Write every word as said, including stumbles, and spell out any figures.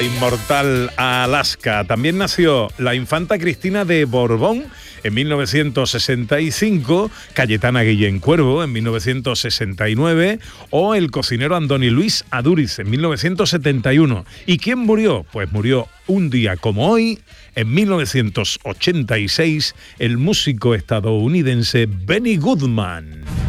Inmortal Alaska. También nació la infanta Cristina de Borbón en mil novecientos sesenta y cinco, Cayetana Guillén Cuervo en mil novecientos sesenta y nueve o el cocinero Andoni Luis Aduriz en mil novecientos setenta y uno. ¿Y quién murió? Pues murió un día como hoy, en mil novecientos ochenta y seis, el músico estadounidense Benny Goodman.